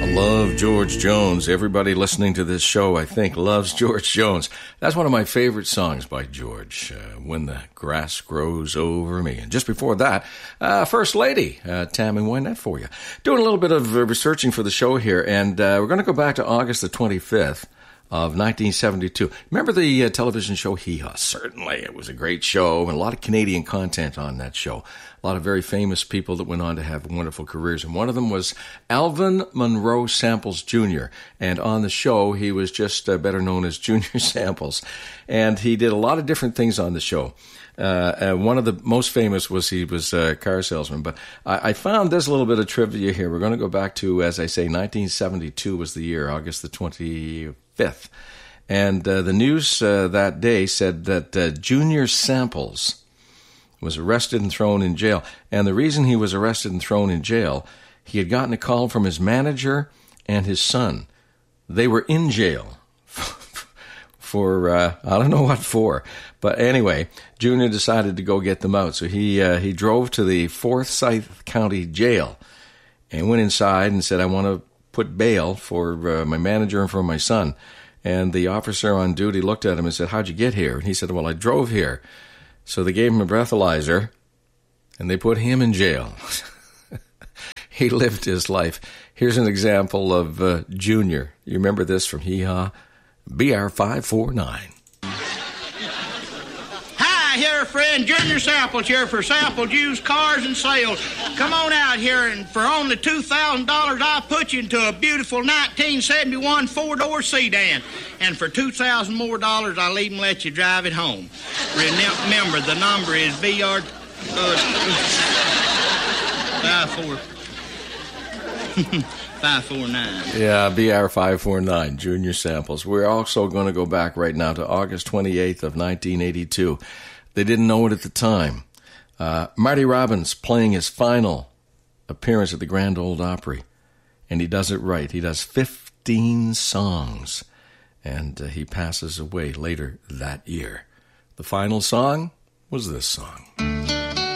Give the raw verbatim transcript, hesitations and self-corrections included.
Love George Jones. Everybody listening to this show, I think, loves George Jones. That's one of my favorite songs by George, uh, When the Grass Grows Over Me. And just before that, uh, First Lady, uh, Tammy Wynette for you. Doing a little bit of uh, researching for the show here, and uh, we're going to go back to August the twenty-fifth of nineteen seventy-two. Remember the uh, television show Hee Haw? Certainly. It was a great show, and a lot of Canadian content on that show. A lot of very famous people that went on to have wonderful careers. And one of them was Alvin Monroe Samples Junior And on the show, he was just uh, better known as Junior Samples. And he did a lot of different things on the show. Uh, uh, one of the most famous was he was a car salesman. But I, I found this little bit of trivia here. We're going to go back to, as I say, nineteen seventy-two was the year, August the twenty-fifth. And uh, the news uh, that day said that uh, Junior Samples was arrested and thrown in jail. And the reason he was arrested and thrown in jail, he had gotten a call from his manager and his son. They were in jail for, uh, I don't know what for. But anyway, Junior decided to go get them out. So he uh, he drove to the Forsyth County Jail and went inside and said, I want to put bail for uh, my manager and for my son. And the officer on duty looked at him and said, how'd you get here? And he said, well, I drove here. So they gave him a breathalyzer, and they put him in jail. He lived his life. Here's an example of uh, Junior. You remember this from Hee Haw? B R five four nine. Hi, here, friend. Junior Samples here for Sample Used Cars and Sales. Come on out here, and for only two thousand dollars, I'll put you into a beautiful nineteen seventy-one four-door sedan. And for two thousand dollars more dollars, I'll even let you drive it home. Remember, the number is V R uh, five four five four nine. Yeah, B R five four nine, Junior Samples. We're also going to go back right now to August twenty-eighth of nineteen eighty-two. They didn't know it at the time. Uh, Marty Robbins playing his final appearance at the Grand Ole Opry. And he does it right. He does fifteen songs. And uh, he passes away later that year. The final song was this song.